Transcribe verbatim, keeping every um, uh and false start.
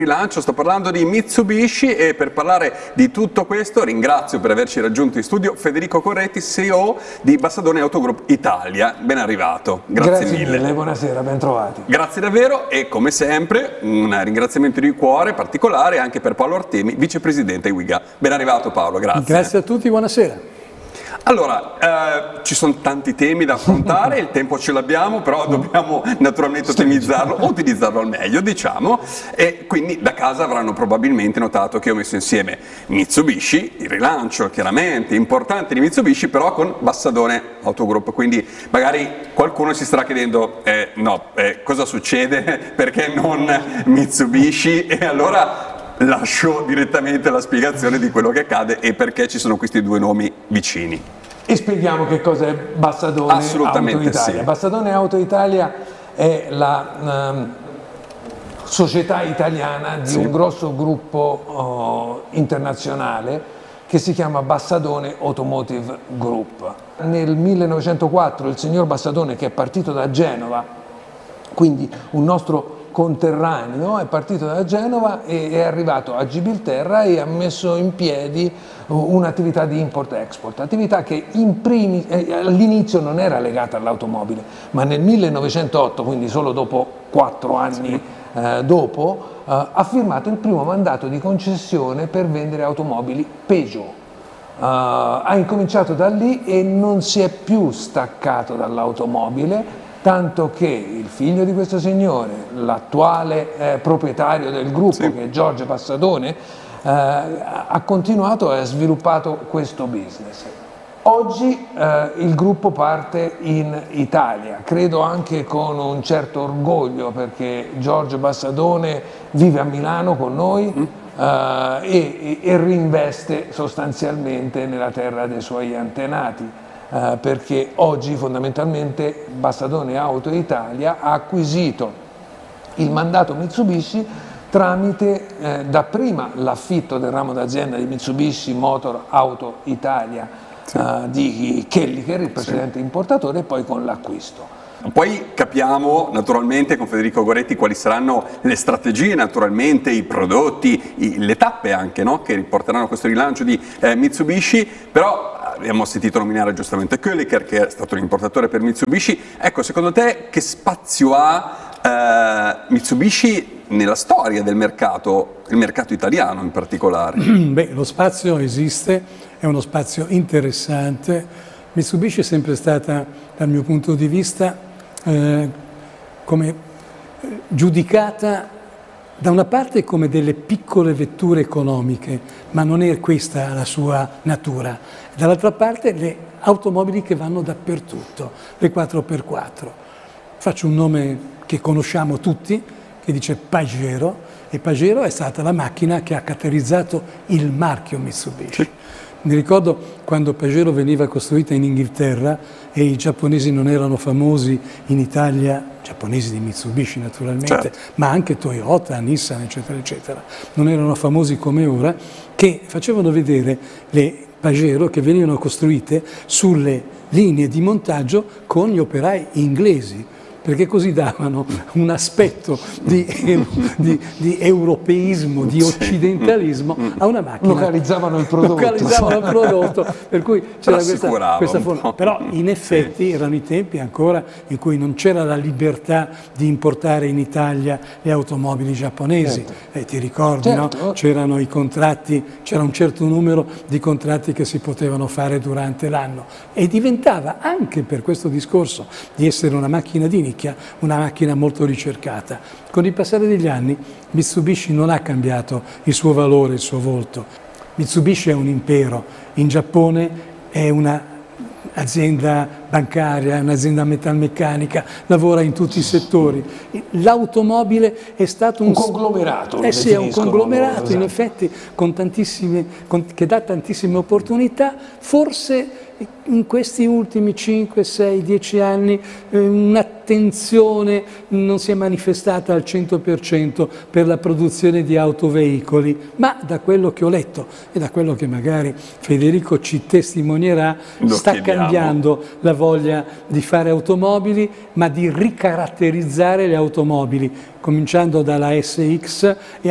Rilancio, sto parlando di Mitsubishi e per parlare di tutto questo ringrazio per averci raggiunto in studio Federico Corretti, C E O di Bassadone Auto Group Italia. Ben arrivato, grazie, grazie mille. mille. Buonasera, ben trovati. Grazie davvero e come sempre un ringraziamento di cuore particolare anche per Paolo Artemi, vicepresidente I W I G A. Ben arrivato Paolo, grazie. Grazie a tutti, buonasera. Allora, eh, ci sono tanti temi da affrontare, il tempo ce l'abbiamo, però dobbiamo naturalmente ottimizzarlo, utilizzarlo al meglio, diciamo, e quindi da casa avranno probabilmente notato che ho messo insieme Mitsubishi, il rilancio chiaramente importante di Mitsubishi, però con Bassadone Auto Group, quindi magari qualcuno si starà chiedendo, eh, no, eh, cosa succede, perché non Mitsubishi, e allora lascio direttamente la spiegazione di quello che accade e perché ci sono questi due nomi vicini. E spieghiamo che cos'è Bassadone Assolutamente Auto Italia. Sì. Bassadone Auto Italia è la um, società italiana di sì. un grosso gruppo uh, internazionale che si chiama Bassadone Automotive Group. Nel millenovecentoquattro il signor Bassadone, che è partito da Genova, quindi un nostro conterraneo, è partito da Genova e è arrivato a Gibilterra e ha messo in piedi un'attività di import-export, attività che eh, all'inizio non era legata all'automobile, ma nel millenovecentotto, quindi solo dopo quattro anni eh, dopo, eh, ha firmato il primo mandato di concessione per vendere automobili Peugeot. Uh, ha incominciato da lì e non si è più staccato dall'automobile, tanto che il figlio di questo signore, l'attuale eh, proprietario del gruppo, sì. che è Giorgio Bassadone, eh, ha continuato e ha sviluppato questo business. Oggi eh, il gruppo parte in Italia, credo anche con un certo orgoglio, perché Giorgio Bassadone vive a Milano con noi mm. eh, e, e reinveste sostanzialmente nella terra dei suoi antenati. Uh, perché oggi fondamentalmente Bassadone Auto Italia ha acquisito il mandato Mitsubishi tramite eh, dapprima l'affitto del ramo d'azienda di Mitsubishi Motor Auto Italia sì. uh, di Kelliker, il precedente sì. importatore, e poi con l'acquisto. Poi capiamo naturalmente con Federico Goretti quali saranno le strategie, naturalmente i prodotti, i, le tappe anche, no? che porteranno a questo rilancio di eh, Mitsubishi, però abbiamo sentito nominare giustamente Kelliker, che è stato un importatore per Mitsubishi. Ecco, secondo te che spazio ha eh, Mitsubishi nella storia del mercato, il mercato italiano in particolare? Beh, lo spazio esiste, è uno spazio interessante. Mitsubishi è sempre stata, dal mio punto di vista, eh, come giudicata da una parte come delle piccole vetture economiche, ma non è questa la sua natura. Dall'altra parte le automobili che vanno dappertutto, le quattro per quattro. Faccio un nome che conosciamo tutti, che dice Pajero, e Pajero è stata la macchina che ha caratterizzato il marchio Mitsubishi. Mi ricordo quando Pajero veniva costruita in Inghilterra e i giapponesi non erano famosi in Italia, giapponesi di Mitsubishi naturalmente, certo. ma anche Toyota, Nissan, eccetera, eccetera, non erano famosi come ora, che facevano vedere le Pajero che venivano costruite sulle linee di montaggio con gli operai inglesi, perché così davano un aspetto di, di, di europeismo, di occidentalismo a una macchina. Localizzavano il prodotto. Localizzavano il prodotto, per cui c'era questa, questa forma. Però in effetti sì. erano i tempi ancora in cui non c'era la libertà di importare in Italia le automobili giapponesi. Certo. Eh, ti ricordi, certo. no? C'erano i contratti, c'era un certo numero di contratti che si potevano fare durante l'anno. E diventava, anche per questo discorso di essere una macchina di una macchina molto ricercata. Con il passare degli anni Mitsubishi non ha cambiato il suo valore, il suo volto. Mitsubishi è un impero, in Giappone è una azienda bancaria, è un'azienda metalmeccanica, lavora in tutti i settori. L'automobile è stato un, un conglomerato. Eh sì, è un conglomerato, esatto. in effetti, con tantissime, con, che dà tantissime opportunità. Forse in questi ultimi cinque, sei, dieci anni eh, un'attenzione non si è manifestata al cento per cento per la produzione di autoveicoli, ma da quello che ho letto e da quello che magari Federico ci testimonierà, Lo sta chiediamo. cambiando la voglia di fare automobili, ma di ricaratterizzare le automobili, cominciando dalla S X e